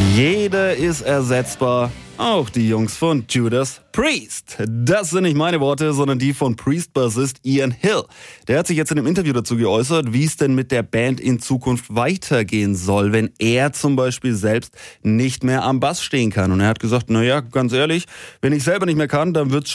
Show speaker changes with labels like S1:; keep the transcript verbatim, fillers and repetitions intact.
S1: Jeder ist ersetzbar, auch die Jungs von Judas Priest. Das sind nicht meine Worte, sondern die von Priest-Bassist Ian Hill. Der hat sich jetzt in einem Interview dazu geäußert, wie es denn mit der Band in Zukunft weitergehen soll, wenn er zum Beispiel selbst nicht mehr am Bass stehen kann. Und er hat gesagt, naja, ganz ehrlich, wenn ich selber nicht mehr kann, dann wird's